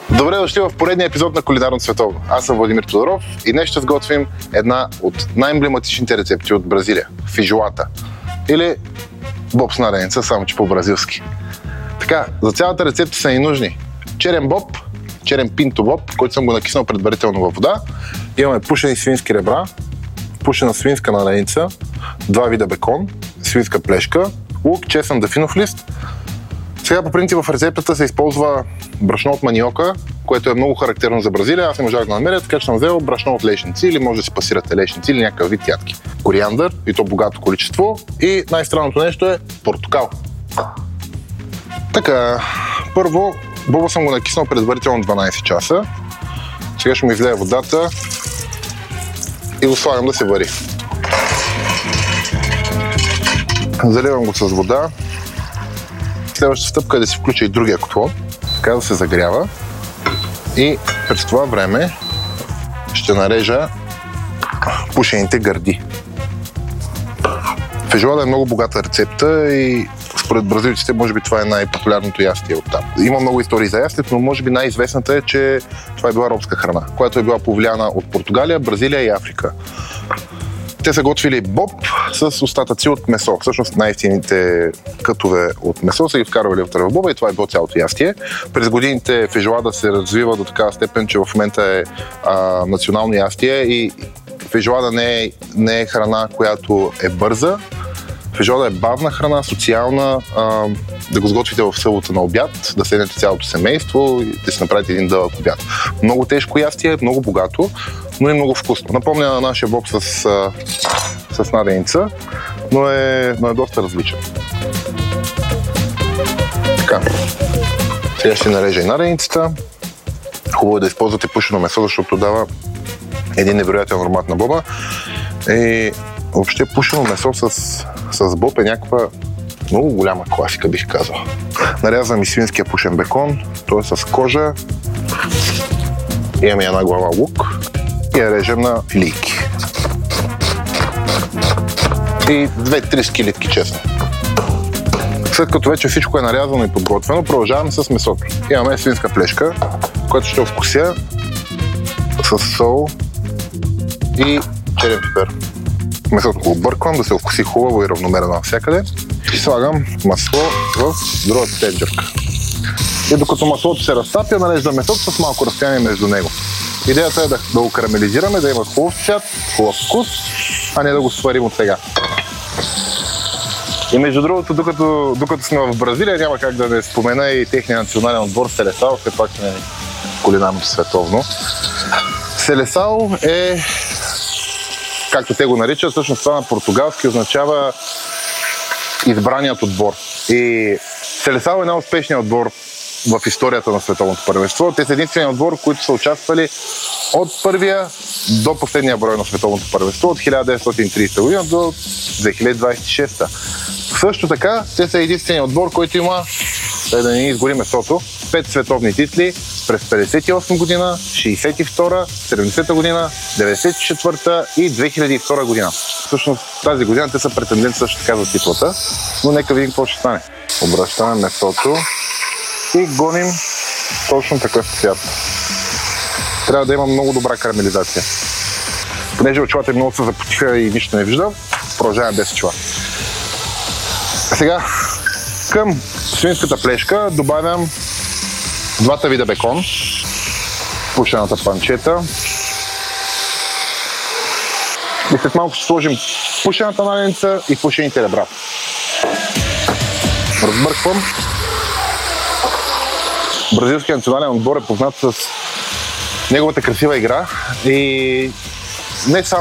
Добре дошли в поредния епизод на Кулинарно световно. Аз съм Владимир Тодоров и днес ще сготвим една от най-емблематичните рецепти от Бразилия – фейжоата. Или боб с наденица, само че по-бразилски. Така, за цялата рецепта са ни нужни черен боб, черен пинто боб, който съм го накиснал предварително във вода. Имаме пушени свински ребра, пушена свинска наденица, два вида бекон, свинска плешка, лук, чесън, дафинов лист. Сега по принцип в рецептата се използва брашно от маниока, което е много характерно за Бразилия. Аз не можах да намеря, така че съм взел брашно от лешници или може да си пасирате лешници или някакъв вид ядки. Кориандър, и то богато количество. И най-странното нещо е портокал. Така, първо боба съм го накиснал предварително 12 часа. Сега ще му излея водата и го слагам да се вари. Заливам го с вода. Следващата стъпка е да си включа и другия котлон, така да се загрява. И през това време ще нарежа пушените гърди. Фейжоада е много богата рецепта и според бразилците може би това е най-популярното ястие оттам. Има много истории за ястието, но може би най-известната е, че това е била робска храна, която е била повлияна от Португалия, Бразилия и Африка. Те са готвили боб с остатъци от месо. Всъщност най-ефтините кътове от месо са ги вкарвали вътре в боба и това е било цялото ястие. През годините фейжоада се развива до такава степен, че в момента е национално ястие и фейжоада не е храна, която е бърза. Фейжоада е бавна храна, социална, да го сготвите в събота на обяд, да седнете цялото семейство и да си направите един дълъг обяд. Много тежко ястие, много богато, но и много вкусно. Напомня на нашия боб с наденица, но е доста различен. Така, сега ще нарежа и наденицата. Хубаво е да използвате пушено месо, защото дава един невероятен аромат на боба. И въобще пушено месо с боб е някаква много голяма класика, бих казал. Нарязвам и свинския пушен бекон, той е с кожа. Имаме една глава лук и я режем на филийки. И 2-3 скилитки честно. След като вече всичко е нарязано и подготвено, продължаваме с месото. Имаме свинска плешка, която ще вкуся с сол и черен пипер. Месото го обърквам, да се вкуси хубаво и равномерно навсякъде. И слагам масло в другата тенджерка. И докато маслото се разтапя, нареждам месото с малко разстояние между него. Идеята е да го карамелизираме, да има хубав цвят, хубав вкус, а не да го сварим от сега. И между другото, докато сме в Бразилия, няма как да не спомена и техния национален отбор Селесао, все пак е кулинарното световно. Селесао е, както те го наричат, всъщност това на португалски означава избраният отбор. И Селесао е най-успешният отбор в историята на световното първенство. Те са единственият отбор, които са участвали от първия до последния брой на световното първенство, от 1930 година до 2026. Също така, те са единственият отбор, който има, да не ни изгори месото, 5 световни титли през 58 година, 62, 70 година, 94 и 2002 година. Всъщност тази година те са претенденти също така за титлата, но нека видим какво ще стане. Обръщаме месото и гоним точно такъв цвят. Трябва да има много добра карамелизация. Понеже очилата много се запотиха и нищо не виждам, продължаваме без очила. Сега към свинската плешка добавям двата вида бекон, пушената панчета и след малко ще сложим пушената наденица и пушените ребра. Разбърквам. Бразилският национален отбор е познат с неговата красива игра и не само